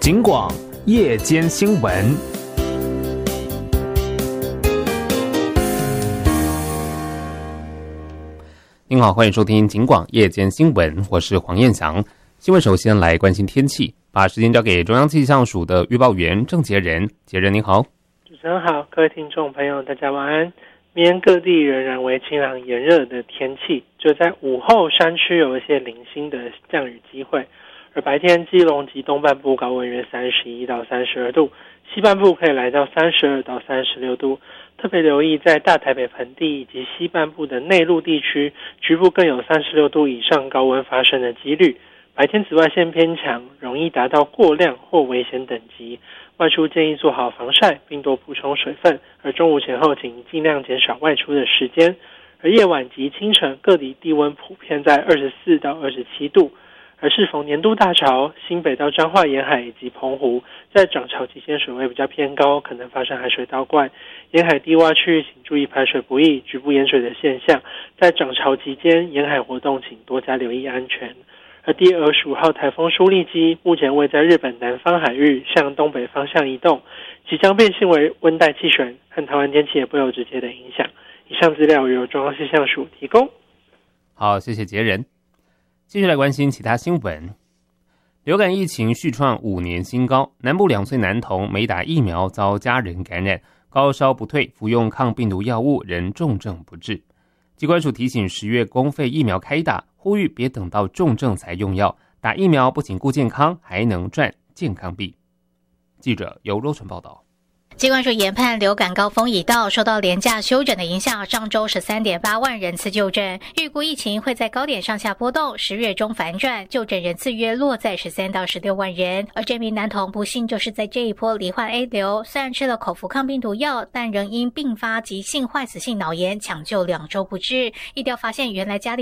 警广夜间新闻。您好，欢迎收听警广夜间新闻，我是黄彦翔。新闻首先来关心天气，把时间交给中央气象署的预报员郑杰仁。杰仁您好。 主持人好，各位听众朋友大家晚安。明天各地仍然为晴朗炎热的天气，就在午后山区有一些零星的降雨机会，而白天基隆及东半部高温约31到32度，西半部可以来到32到36度。特别留意在大台北盆地以及西半部的内陆地区，局部更有36度以上高温发生的几率。白天紫外线偏强，容易达到过量或危险等级，外出建议做好防晒并多补充水分，而中午前后请尽量减少外出的时间。而夜晚及清晨各地低温普遍在24到27度。而适逢年度大潮，新北到彰化沿海以及澎湖在涨潮期间水位比较偏高，可能发生海水倒灌，沿海低洼区请注意排水不易、局部淹水的现象。在涨潮期间，沿海活动请多加留意安全。而第25号台风舒力基目前位在日本南方海域向东北方向移动，即将变性为温带气旋，和台湾天气也不会有直接的影响。以上资料由中央气象署提供。 好，谢谢杰仁。继续来关心其他新闻。流感疫情续创5年新高，南部2岁男童没打疫苗遭家人感染，高烧不退，服用抗病毒药物仍重症不治。疾管署提醒10月公费疫苗开打，呼吁别等到重症才用药，打疫苗不仅顾健康，还能赚健康币。记者由若纯报道。 疾管署研判流感高峰已到，受到连假休诊的影响，上周13.8万人次就诊，预估疫情会在高点上下波动，10月中反转，就诊人次约落在13到16万人。而这名男童不幸就是在这一波罹患 A 流，虽然吃了口服抗病毒药，但仍因并发急性坏死性脑炎抢救2周不治。医调发现原来家里